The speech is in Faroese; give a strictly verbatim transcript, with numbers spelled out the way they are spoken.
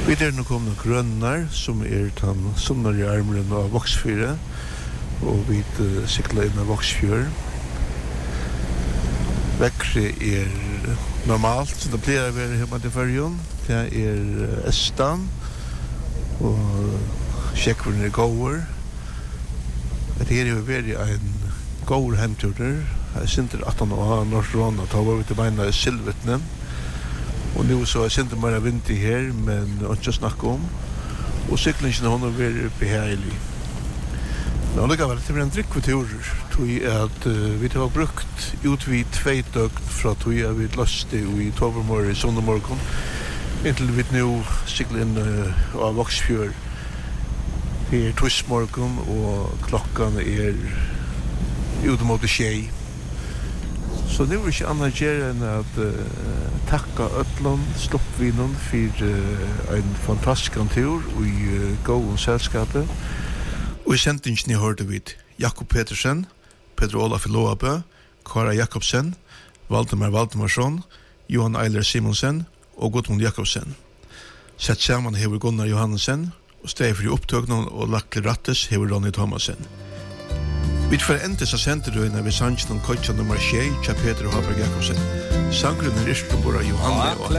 Vi er nå kommet grønner, som er den somnar i armeren av Voksfjøret, og vi uh, sykler inn av Voksfjøret. Vekkre er normalt, så det pleier å være hjemme til førjen. Det er uh, Estan, og sjekkveren er gåer. Det er jo vært en gåer hemturer. Jeg synes atten år, norsk rån, og da var vi til beina i Silvetnen. Og nu så er det bare vinter her, men ikke å snakke om. Og syklingen hun har vært behagelig. Men allikevel, det var en drikk ved turer. Tog at uh, vi har brukt utvid tvei døgn fra tog at vi løste i tovermorgen, i sondermorgen, inntil vi nå sykler inn uh, av Voksfjør. Det er tvismorgen, og klokken er ute mot det skjei. Så nu er det ikke annet gjør enn at uh, takka öllum stoppvinen for uh, en fantastisk tur i uh, gåen selskapet. Og i sendingen hørte vi Jakob Petersen, Pedro Olaf Loabø, Kara Jakobsen, Valdemar Valdemarsson, Johan Eiler Simonsen og Gudmund Jakobsen. Sett sammen hever Gunnar Johannesen, og steg for i opptøkene og lagt til rattes hever Ronny Thomasen. Vi får entes av senterøyene ved sannsjen om kodja nummer tjei, tja Peter og Haberg Jakobsen. Sangrunnen er ikke bare Johanne og